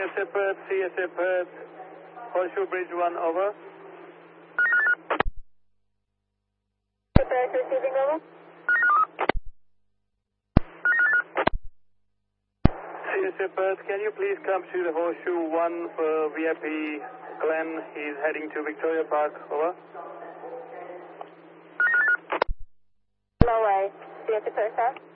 CSA Perth, Horseshoe Bridge 1, over. Perth receiving, over. CSA Perth, can you please come to the Horseshoe 1 for VIP Glenn? He's heading to Victoria Park, over. No way. CSA Perth, sir.